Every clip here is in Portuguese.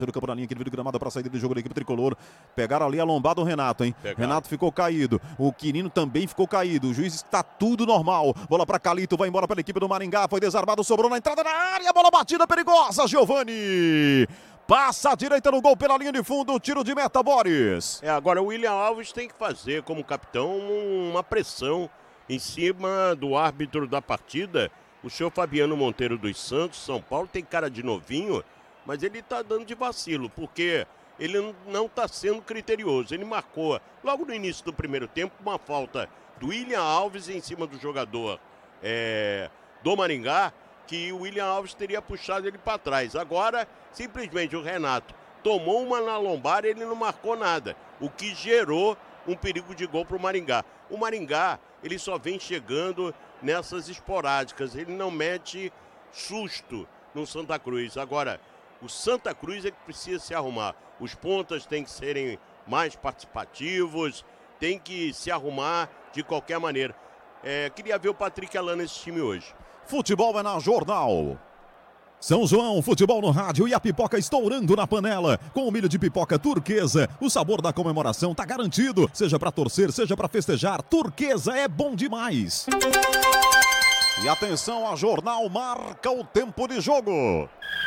do campo na linha, aquele vídeo gramado para a saída do jogo da equipe tricolor. Pegaram ali a lombada do Renato, hein? Renato ficou caído. O Quirino também ficou caído. O juiz está tudo normal. Bola para Calito, vai embora pela equipe do Maringá. Foi desarmado, sobrou na entrada da área. Bola batida perigosa, Giovani. Passa a direita no gol pela linha de fundo. Tiro de meta, Boris. Agora o William Alves tem que fazer, como capitão, uma pressão em cima do árbitro da partida. O senhor Fabiano Monteiro dos Santos, São Paulo, tem cara de novinho, mas ele está dando de vacilo, porque ele não está sendo criterioso. Ele marcou, logo no início do primeiro tempo, uma falta do William Alves em cima do jogador do Maringá, que o William Alves teria puxado ele para trás. Agora, simplesmente o Renato tomou uma na lombar e ele não marcou nada, o que gerou um perigo de gol para o Maringá. O Maringá, ele só vem chegando nessas esporádicas, ele não mete susto no Santa Cruz. Agora, o Santa Cruz é que precisa se arrumar. Os pontas têm que serem mais participativos, tem que se arrumar de qualquer maneira. Queria ver o Patrick Alain nesse time hoje. Futebol é na Jornal. São João, futebol no rádio e a pipoca estourando na panela. Com o milho de pipoca Turquesa, o sabor da comemoração tá garantido. Seja pra torcer, seja pra festejar, Turquesa é bom demais. E atenção, a Jornal marca o tempo de jogo.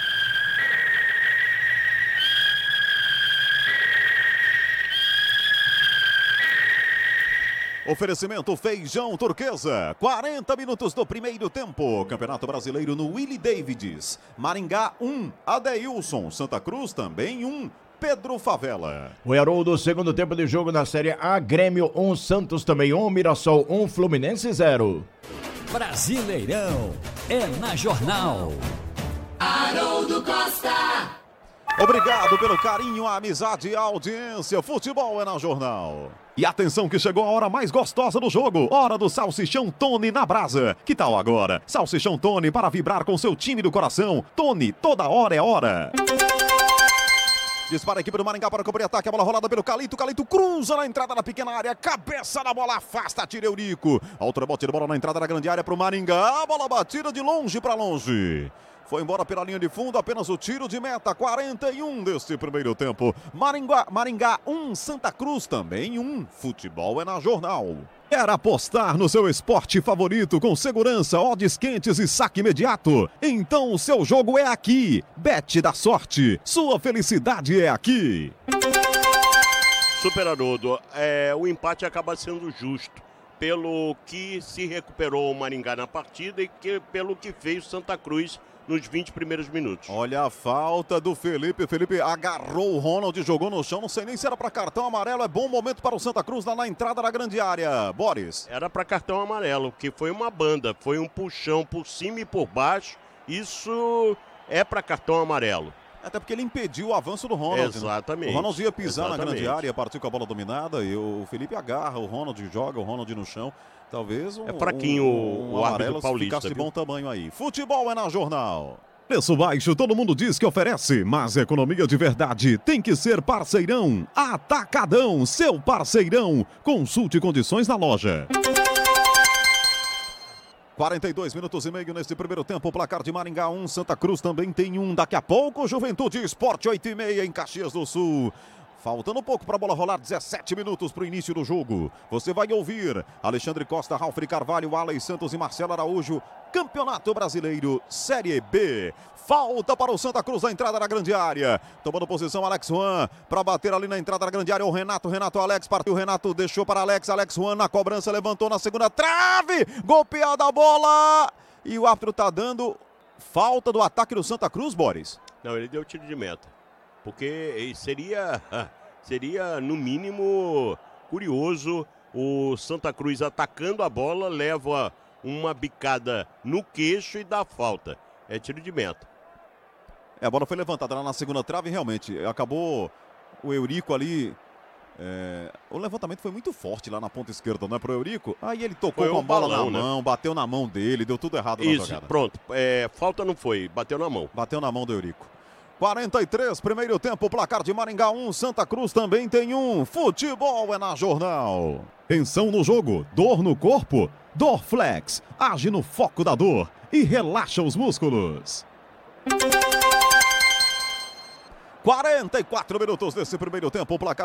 Oferecimento Feijão Turquesa, 40 minutos do primeiro tempo. Campeonato Brasileiro no Willie Davids. Maringá 1, Adeilson. Santa Cruz também 1, Pedro Favela. O Haroldo, segundo tempo de jogo na Série A, Grêmio 1, Santos também 1, Mirassol 1, Fluminense 0. Brasileirão é na Jornal. Haroldo Costa. Obrigado pelo carinho, a amizade e a audiência. Futebol é na Jornal. E atenção que chegou a hora mais gostosa do jogo. Hora do Salsichão Tony na brasa. Que tal agora? Salsichão Tony para vibrar com seu time do coração. Tony, toda hora é hora. Dispara a equipe do Maringá para cobrir ataque. A bola rolada pelo Calito. Calito cruza na entrada da pequena área. Cabeça na bola, afasta, tira Eurico. Alto rebote de bola na entrada da grande área para o Maringá. Bola batida de longe para longe. Foi embora pela linha de fundo, apenas o tiro de meta, 41 deste primeiro tempo. Maringá 1, Santa Cruz também 1. Futebol é na Jornal. Quer apostar no seu esporte favorito com segurança, odds quentes e saque imediato? Então o seu jogo é aqui. Bet da sorte. Sua felicidade é aqui. Super Haroldo, o empate acaba sendo justo pelo que se recuperou o Maringá na partida e pelo que fez o Santa Cruz nos 20 primeiros minutos. Olha a falta do Felipe. Felipe agarrou o Ronald, jogou no chão. Não sei nem se era para cartão amarelo. É bom momento para o Santa Cruz lá na entrada da grande área. Boris. Era para cartão amarelo, que foi uma banda. Foi um puxão por cima e por baixo. Isso é para cartão amarelo. Até porque ele impediu o avanço do Ronald. Exatamente. Né? O Ronald ia pisar na grande área, partiu com a bola dominada. E o Felipe agarra, o Ronald joga, o Ronald no chão. Talvez é fraquinho o árbitro paulista. Ficasse de bom tamanho aí. Futebol é na Jornal. Preço baixo, todo mundo diz que oferece, mas economia de verdade tem que ser Parceirão. Atacadão, seu parceirão. Consulte condições na loja. 42 minutos e meio neste primeiro tempo. O placar de Maringá 1, Santa Cruz também tem 1. Daqui a pouco, Juventude Esporte 8h30 em Caxias do Sul. Faltando pouco para a bola rolar, 17 minutos para o início do jogo. Você vai ouvir Alexandre Costa, Ralf Carvalho, Alex Santos e Marcelo Araújo. Campeonato Brasileiro, Série B. Falta para o Santa Cruz na entrada da grande área. Tomando posição, Alex Juan para bater ali na entrada da grande área. O Renato, Alex partiu. Renato deixou para Alex Juan na cobrança, levantou na segunda trave. Golpeada a bola. E o árbitro está dando falta do ataque do Santa Cruz, Boris. Não, ele deu tiro de meta. Porque seria, no mínimo, curioso o Santa Cruz atacando a bola, leva uma bicada no queixo e dá falta. É tiro de meta. A bola foi levantada lá na segunda trave, realmente. Acabou o Eurico ali. O levantamento foi muito forte lá na ponta esquerda, não é pro Eurico? Aí ele tocou com a bola na mão, bateu na mão dele, deu tudo errado na jogada. Pronto. Falta não foi, bateu na mão. Bateu na mão do Eurico. 43, primeiro tempo, placar de Maringá 1, Santa Cruz também tem 1. Futebol é na Jornal. Tensão no jogo, dor no corpo, Dorflex, age no foco da dor e relaxa os músculos. 44 minutos desse primeiro tempo, o placar